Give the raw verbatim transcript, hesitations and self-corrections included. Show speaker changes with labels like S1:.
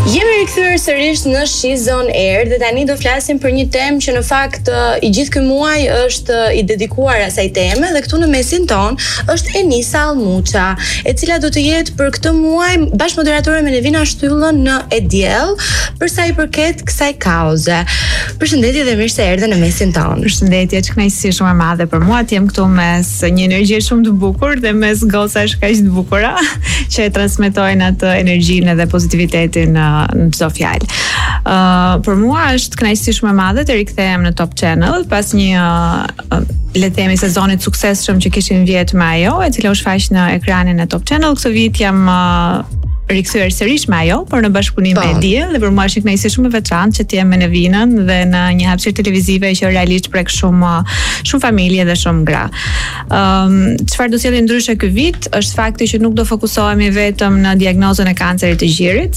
S1: Jemi rikthyer sërish në She's On Air dhe tani do flasim për një temë që në fakt i gjithë ky muaj është i dedikuar asaj teme dhe këtu në mesin ton është Enisa Almuça, e cila do të jetë për këtë muaj bashkëmoderatore me Nevina Shtyllën në E Diell për sa i përket kësaj kauze. Përshëndetje dhe mirë se erdhe në mesin ton.
S2: Përshëndetje, që kënaqësi shumë e madhe për mua të jem këtu mes një energjie shumë të bukur dhe mes gocash kaq të bukura që e transmetojnë atë energjinë dhe pozitivitetin në çdo fjalë. Uh, për mua është kënaqësi shumë e madhe të rikthehem në Top Channel pas një uh, le të themi sezonit suksesshëm që kishim vjet me ajo, e cila u shfaq në ekranin e Top Channel. Këtë vit jam uh, rikthyer sërish me ajo, por në bashkëpunim me E Diell dhe për mua është një kënaqësi shumë e veçantë që të jem me Nevinën dhe në një hapësirë televizive që realisht prek shumë shumë familje dhe shumë gra. Ëm um, çfarë do sjellë ndryshe ky vit është fakti që nuk do fokusohemi vetëm në diagnozën e kancerit të gjirit,